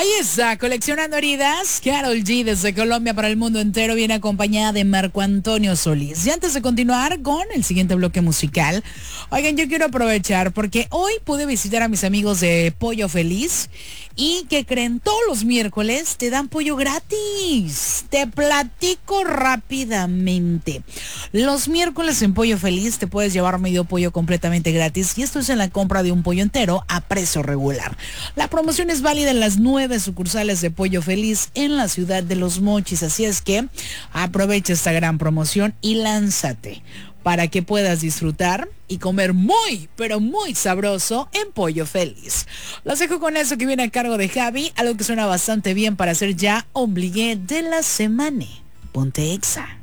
Ahí está, coleccionando heridas. Karol G desde Colombia para el mundo entero viene acompañada de Marco Antonio Solís. Y antes de continuar con el siguiente bloque musical, oigan, yo quiero aprovechar porque hoy pude visitar a mis amigos de Pollo Feliz. ¿Y que creen? Todos los miércoles te dan pollo gratis. Te platico rápidamente. Los miércoles en Pollo Feliz te puedes llevar medio pollo completamente gratis. Y esto es en la compra de un pollo entero a precio regular. La promoción es válida en las 9 sucursales de Pollo Feliz en la ciudad de Los Mochis. Así es que aprovecha esta gran promoción y lánzate para que puedas disfrutar y comer muy, pero muy sabroso en Pollo Feliz. Los dejo con eso que viene a cargo de Javi, algo que suena bastante bien para hacer ya Obligué de la semana. Ponte Exa.